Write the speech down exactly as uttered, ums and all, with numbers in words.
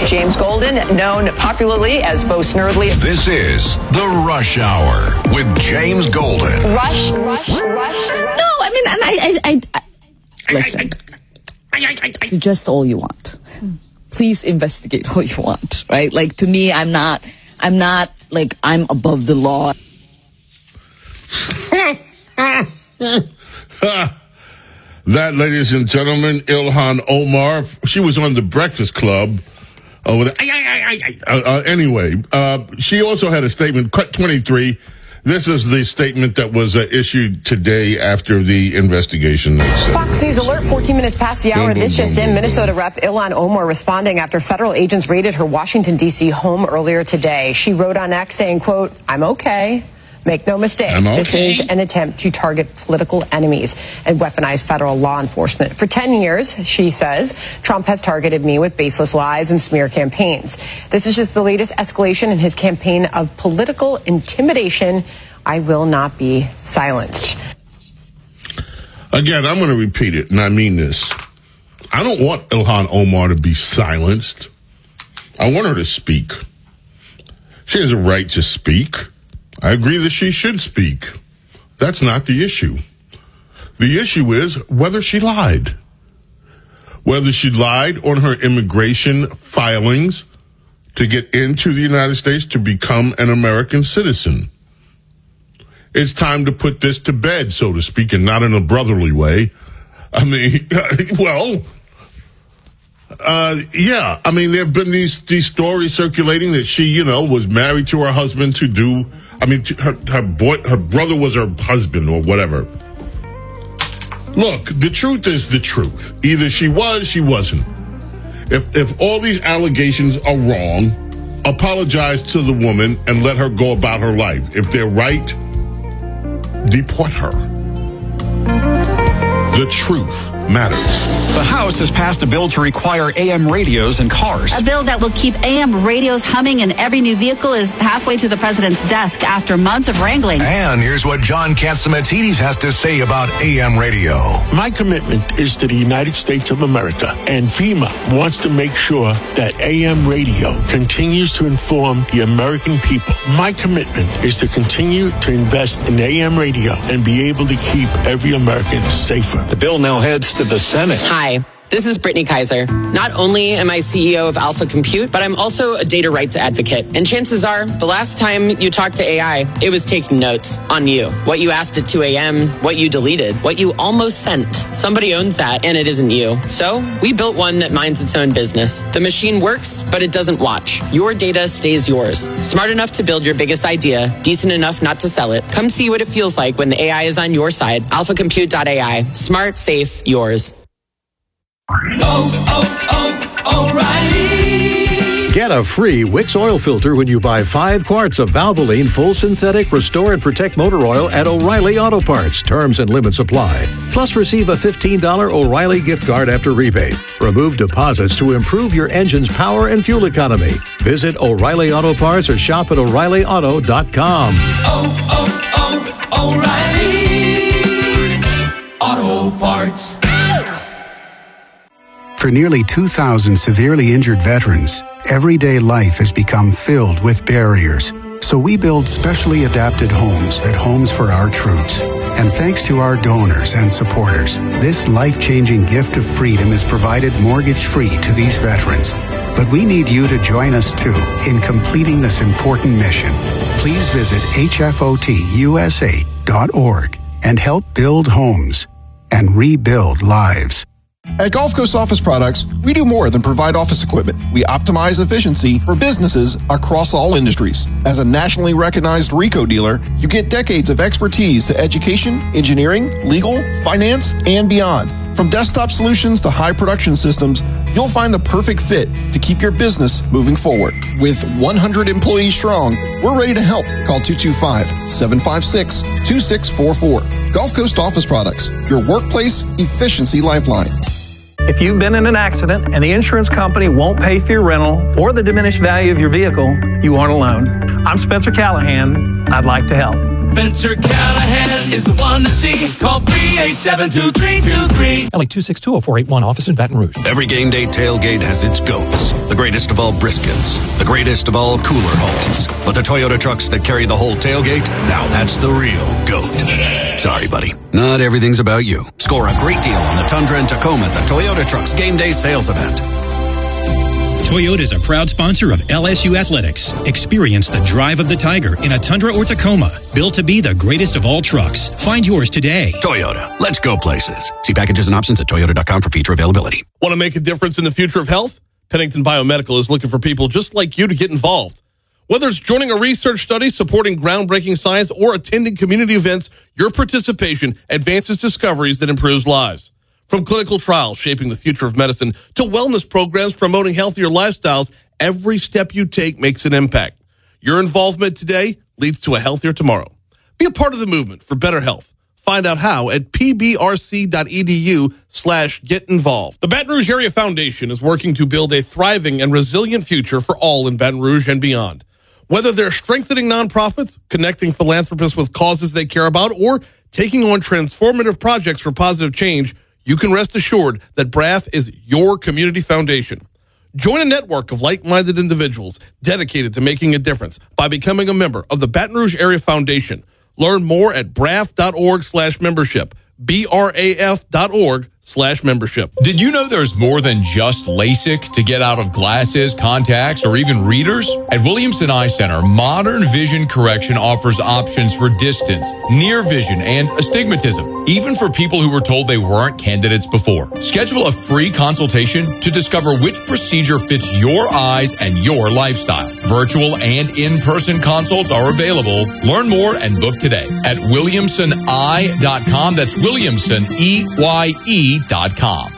James Golden, known popularly as Bo Snerdley. This is The Rush Hour with James Golden. Rush? Rush? Rush? No, I mean, and I, I, I, I listen. Suggest all you want. Please investigate all you want, right? Like, to me, I'm not, I'm not, like, I'm above the law. That, ladies and gentlemen, Ilhan Omar. She was on The Breakfast Club. Uh, with, uh, uh, anyway, uh, she also had a statement, cut twenty-three. This is the statement that was uh, issued today after the investigation. Fox News alert, fourteen minutes past the hour. This just in, Minnesota Rep Ilhan Omar responding after federal agents raided her Washington, D C home earlier today. She wrote on X saying, quote, "I'm okay. Make no mistake, okay. This is an attempt to target political enemies and weaponize federal law enforcement. For ten years, she says, Trump has targeted me with baseless lies and smear campaigns. This is just the latest escalation in his campaign of political intimidation. I will not be silenced." Again, I'm going to repeat it, and I mean this. I don't want Ilhan Omar to be silenced. I want her to speak. She has a right to speak. I agree that she should speak. That's not the issue. The issue is whether she lied. Whether she lied on her immigration filings to get into the United States to become an American citizen. It's time to put this to bed, so to speak, and not in a brotherly way. I mean, well, uh, yeah. I mean, there have been these, these stories circulating that she, you know, was married to her husband to do... I mean, her, her boy, her brother was her husband or whatever. Look, the truth is the truth. Either she was, she wasn't. If if all these allegations are wrong, apologize to the woman and let her go about her life. If they're right, deport her. The truth matters. The House has passed a bill to require A M radios in cars. A bill that will keep A M radios humming in every new vehicle is halfway to the president's desk after months of wrangling. And here's what John Catsimatidis has to say about A M radio. My commitment is to the United States of America, and FEMA wants to make sure that A M radio continues to inform the American people. My commitment is to continue to invest in A M radio and be able to keep every American safer. The bill now heads to the Senate. Hi, this is Brittany Kaiser. Not only am I C E O of Alpha Compute, but I'm also a data rights advocate. And chances are, the last time you talked to A I, it was taking notes on you. What you asked at two a.m., what you deleted, what you almost sent. Somebody owns that, and it isn't you. So we built one that minds its own business. The machine works, but it doesn't watch. Your data stays yours. Smart enough to build your biggest idea, decent enough not to sell it. Come see what it feels like when the A I is on your side. alpha compute dot a i. Smart, safe, yours. Oh, oh, oh, O'Reilly. Get a free Wix oil filter when you buy five quarts of Valvoline Full Synthetic Restore and Protect Motor Oil at O'Reilly Auto Parts. Terms and limits apply. Plus, receive a fifteen dollars O'Reilly gift card after rebate. Remove deposits to improve your engine's power and fuel economy. Visit O'Reilly Auto Parts or shop at O'Reilly Auto dot com. Oh, oh, oh, O'Reilly Auto Parts. For nearly two thousand severely injured veterans, everyday life has become filled with barriers. So we build specially adapted homes at Homes for Our Troops. And thanks to our donors and supporters, this life-changing gift of freedom is provided mortgage-free to these veterans. But we need you to join us, too, in completing this important mission. Please visit H F O T U S A dot org and help build homes and rebuild lives. At Gulf Coast Office Products, we do more than provide office equipment. We optimize efficiency for businesses across all industries. As a nationally recognized RICO dealer, you get decades of expertise to education, engineering, legal, finance, and beyond. From desktop solutions to high production systems, you'll find the perfect fit to keep your business moving forward. With one hundred employees strong, we're ready to help. Call two two five, seven five six, two six four four. Gulf Coast Office Products, your workplace efficiency lifeline. If you've been in an accident and the insurance company won't pay for your rental or the diminished value of your vehicle, you aren't alone. I'm Spencer Callahan. I'd like to help. Spencer Callahan is the one to see. Call three eight seven, two three two three. L A two six two oh four eight one, office in Baton Rouge. Every game day tailgate has its GOATs. the greatest of all briskets, the greatest of all cooler homes. But the Toyota trucks that carry the whole tailgate, now that's the real GOAT. Sorry, buddy. Not everything's about you. Score a great deal on the Tundra and Tacoma at the Toyota Trucks Game Day Sales Event. Toyota is a proud sponsor of L S U Athletics. Experience the drive of the Tiger in a Tundra or Tacoma. Built to be the greatest of all trucks. Find yours today. Toyota. Let's go places. See packages and options at toyota dot com for feature availability. Want to make a difference in the future of health? Pennington Biomedical is looking for people just like you to get involved. Whether it's joining a research study, supporting groundbreaking science, or attending community events, your participation advances discoveries that improves lives. From clinical trials shaping the future of medicine to wellness programs promoting healthier lifestyles, every step you take makes an impact. Your involvement today leads to a healthier tomorrow. Be a part of the movement for better health. Find out how at pbrc.edu slash get involved. The Baton Rouge Area Foundation is working to build a thriving and resilient future for all in Baton Rouge and beyond. Whether they're strengthening nonprofits, connecting philanthropists with causes they care about, or taking on transformative projects for positive change, you can rest assured that B R A F is your community foundation. Join a network of like-minded individuals dedicated to making a difference by becoming a member of the Baton Rouge Area Foundation. Learn more at braf.org slash membership. B-R-A-F dot org slash membership. Did you know there's more than just LASIK to get out of glasses, contacts, or even readers? At Williamson Eye Center, modern vision correction offers options for distance, near vision, and astigmatism, even for people who were told they weren't candidates before. Schedule a free consultation to discover which procedure fits your eyes and your lifestyle. Virtual and in-person consults are available. Learn more and book today at williamson eye dot com. That's Williamson, E Y E dot com.